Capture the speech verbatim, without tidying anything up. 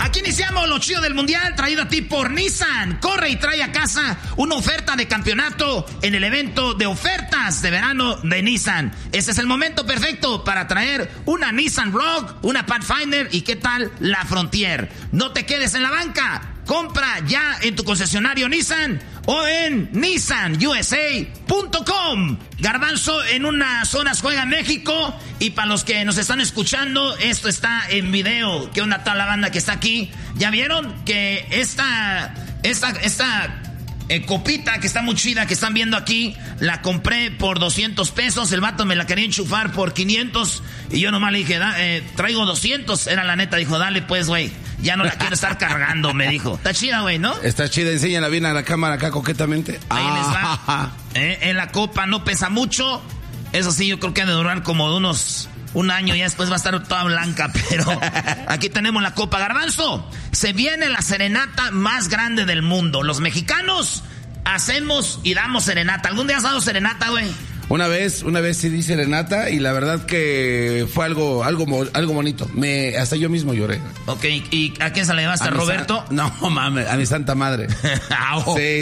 Aquí iniciamos lo chido del mundial, traído a ti por Nissan. Corre y trae a casa una oferta de campeonato en el evento de ofertas de verano de Nissan. Ese es el momento perfecto para traer una Nissan Rogue, una Pathfinder y qué tal la Frontier. No te quedes en la banca. Compra ya en tu concesionario Nissan o en nissan u s a punto com. Garbanzo en unas horas juega México. Y para los que nos están escuchando, esto está en video. ¿Qué onda tal la banda que está aquí? ¿Ya vieron que esta, esta, esta eh, copita que está muy chida, que están viendo aquí, la compré por doscientos pesos? El vato me la quería enchufar por quinientos y yo nomás le dije, da, eh, traigo doscientos. Era la neta, dijo, dale pues, güey. Ya no la quiero estar cargando, me dijo. Está chida, güey, ¿no? Está chida, enséñala bien a la cámara acá coquetamente. Ahí ah. les va. Eh, en la copa no pesa mucho. Eso sí, yo creo que ha de durar como de unos un año. Ya después va a estar toda blanca, pero aquí tenemos la copa. Garbanzo, se viene la serenata más grande del mundo. Los mexicanos hacemos y damos serenata. ¿Algún día has dado serenata, güey? Una vez, una vez sí di serenata y la verdad que fue algo, algo, algo bonito. Me, hasta yo mismo lloré. Ok, ¿y a quién se la llevaste? ¿A Roberto? San, no, mames, a mi santa madre. Sí.